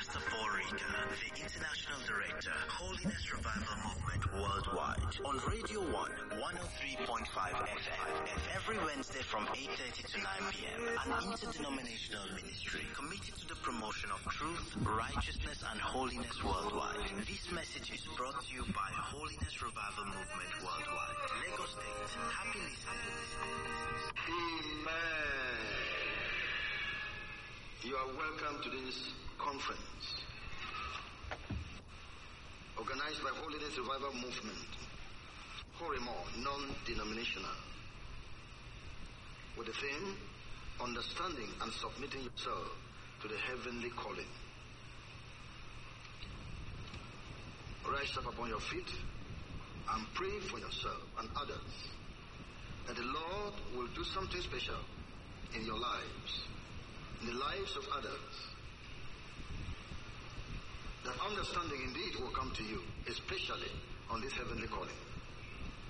Pastor Paul Rita, the International Director, Holiness Revival Movement Worldwide, on Radio 1, 103.5 FM, every Wednesday from 8:30 to 9 p.m. An interdenominational ministry committed to the promotion of truth, righteousness, and holiness worldwide. This message is brought to you by Holiness Revival Movement Worldwide, Lagos State. Happy listening. Amen. You are welcome to this conference organized by Holiness Revival Movement, Horimo, non-denominational, with the theme, understanding and submitting yourself to the heavenly calling. Rise up upon your feet and pray for yourself and others that the Lord will do something special in your lives, in the lives of others. That understanding indeed will come to you, especially on this heavenly calling.